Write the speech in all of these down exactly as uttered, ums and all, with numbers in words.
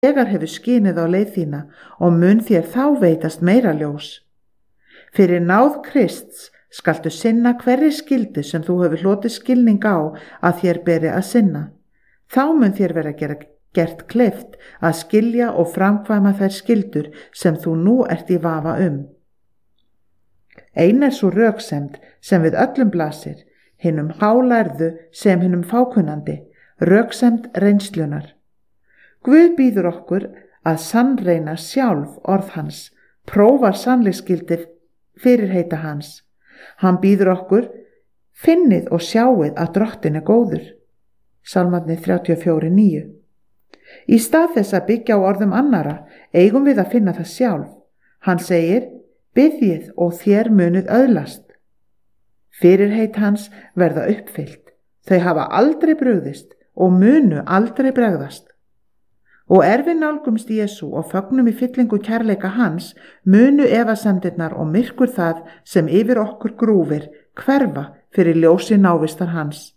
þegar hefur skinið á leið þína og mun þér þá veitast meira ljós. Fyrir náð Krists skaltu sinna hverri skyldu sem þú hefur hlotið skilning á að þér beri að sinna. Þá mun þér vera gera, gert kleift að skilja og framkvæma þær skyldur sem þú nú ert í vafa um. Ein er svo röksemd sem við öllum blasir, hinum hálærðu sem hinum fákunnandi, röksemd reynslunar. Guð býður okkur að sannreyna sjálf orð hans, prófa sannleiksgildi fyrirheita hans. Hann býður okkur, finnið og sjáið að Drottinn er góður. Sálmarnir þrjátíu og fjögur níu. Í stað þess að byggja á orðum annara, eigum við að finna það sjálf. Hann segir, biðjið og þér munuð öðlast. Fyrirheit hans verða uppfyllt. Þau hafa aldrei brugðist og munu aldrei bregðast. Og er við nálgumst Jesú og fögnum í fyllingu kærleika hans, munu efasemdirnar og myrkur það sem yfir okkur grúfir hverfa fyrir ljósi návistar hans.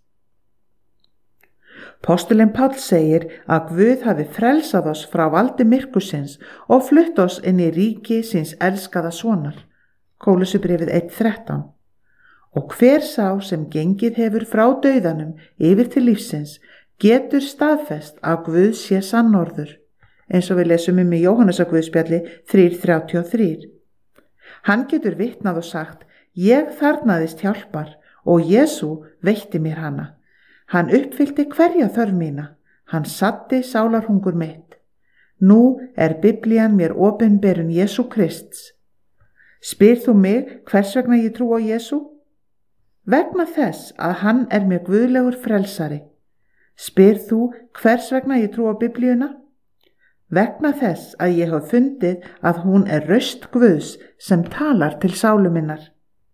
Postulinn Páll segir að Guð hafi frelsað oss frá valdi myrkursins og flutt oss inn í ríki síns elskaða sonar. Kólusubréfið eitt þrettán. Og hver sá sem gengið hefur frá dauðanum yfir til lífsins, getur staðfest að Guð sé sannorður, eins og við lesum um í Jóhannesarguðspjalli þrjú þrjátíu og þrjú. Hann getur vitnað og sagt, ég þarnaðist hjálpar og Jesú veitti mér hana. Hann uppfyllti hverja þörf mína, hann satti sálarhungur mitt. Nú er Biblían mér opinberun Jesú Krists. Spyr þú mig hvers vegna ég trú á Jesú? Vegna þess að hann er mér guðlegur frelsari. Spyr þú hvers vegna ég trú á Biblíuna? Vegna þess að ég hef fundið að hún er raust Guðs sem talar til sálu minnar.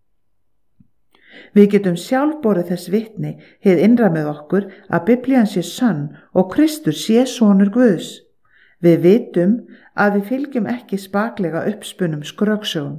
Við getum sjálf borið þess vitni, hið innra með okkur, að Biblían sé sönn og Kristur sé sonur Guðs. Við vitum að við fylgjum ekki spaklega uppspunum skröksögum.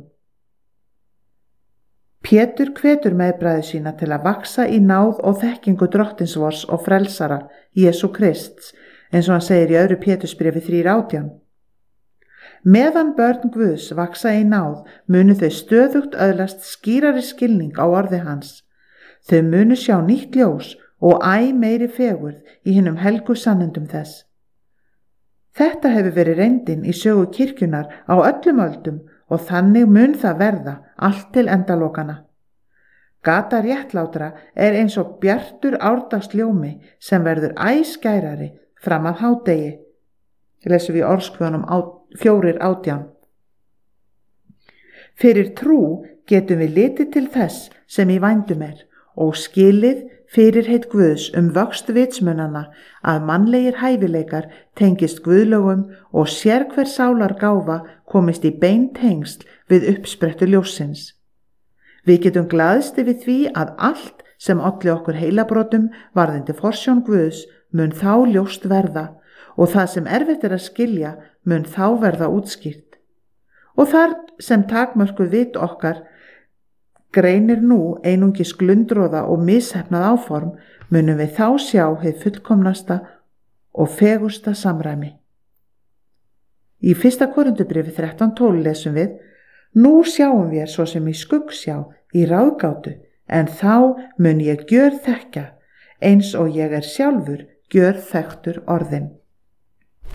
Pétur hvetur meðbræður sína til að vaksa í náð og þekkingu Drottins vors og frelsara, Jesú Krists, eins og hann segir í öðru Pétursbréfi þrjú átján. Meðan börn Guðs vaksa í náð, munu þau stöðugt öðlast skýrari skilning á orði hans. Þau munu sjá nýtt ljós og æ meiri fegurð í hinum helgu sannindum þess. Þetta hefur verið reyndin í sögu kirkjunar á öllum öldum og þannig mun það verða allt til endalokana. Gata réttlátra er eins og bjartur árdagsljómi sem verður æ skærari fram að hádegi. Lesum við orðskvönum fjórir átján. Fyrir trú getum við litið til þess sem í vændum er og skilið fyrirheit Guðs um vöxt vitsmunana að mannlegir hæfileikar tengist Guðlögum og sérhver sálar gáfa komist í bein tengsl við uppsprettu ljóssins. Við getum glaðst yfir því að allt sem olli okkur heilabrotum varðandi forsjón Guðs mun þá ljóst verða og það sem erfitt er að skilja mun þá verða útskýrt. Og þar sem takmörkuð vit okkar greinir nú einungis glundroða og mishefnað áform, munum við þá sjá hið fullkomnasta og fegursta samræmi. Í fyrsta Korintubréfi þrettán tólf lesum við, nú sjáum við svo sem í skuggsjá, í ráðgátu, en þá mun ég gjörþekkja, eins og ég er sjálfur gjörþekktur orðinn.